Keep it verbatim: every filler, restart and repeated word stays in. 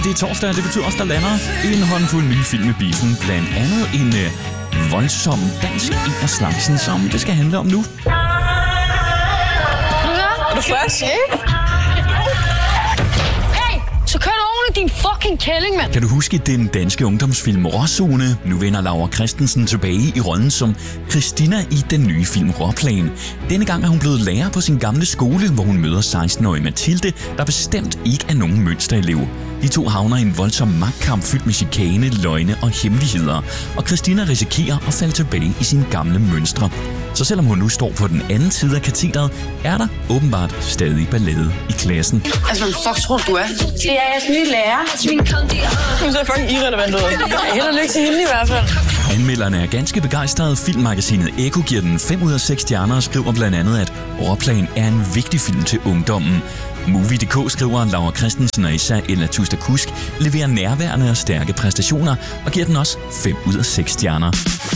Det er torsdag, og det betyder også, der lander en håndfuld nye film i biffen. Blandt andet en øh, voldsom dansk en af slagsen, som det skal handle om nu. Er du frisk? Hey, så kør du oven i din fucking kælling, mand. Kan du huske den danske ungdomsfilm Råzone? Nu vender Laura Christensen tilbage i rollen som Christina i den nye film Råplan. Denne gang er hun blevet lærer på sin gamle skole, hvor hun møder seksten-årige Mathilde, der bestemt ikke er nogen mønsterelev. De to havner i en voldsom magtkamp fyldt med chikane, løgne og hemmeligheder, og Christina risikerer at falde tilbage i sine gamle mønstre. Så selvom hun nu står på den anden side af katedret, er der åbenbart stadig ballade i klassen. Altså, hvem fuck tror du er? Det er jeres nye lærer. Hun ser fucking irrelevant ud. Held og lykke til hende i hvert fald. Anmelderne er ganske begejstrede. Filmmagasinet Ekko giver den fem ud af seks stjerner og skriver blandt andet, at Råplan er en vigtig film til ungdommen. Movie punktum d k skriver, at Laura Christensen og især Ella Tusta Kusk leverer nærværende og stærke præstationer og giver den også fem ud af seks stjerner.